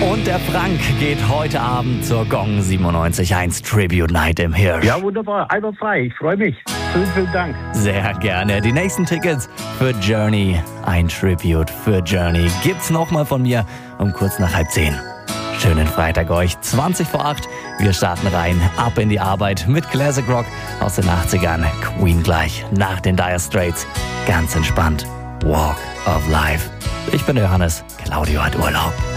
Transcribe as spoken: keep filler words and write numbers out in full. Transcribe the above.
Und der Frank geht heute Abend zur Gong siebenundneunzig Komma eins Tribute Night im Hirsch. Ja, wunderbar. Einwandfrei. Ich freue mich. Vielen, vielen Dank. Sehr gerne. Die nächsten Tickets für Journey, ein Tribute für Journey, gibt's nochmal von mir um kurz nach halb zehn. Schönen Freitag euch, zwanzig vor acht. Wir starten rein, ab in die Arbeit mit Classic Rock aus den achtzigern. Queen gleich nach den Dire Straits. Ganz entspannt. Walk of Life. Ich bin Johannes. Claudio hat Urlaub.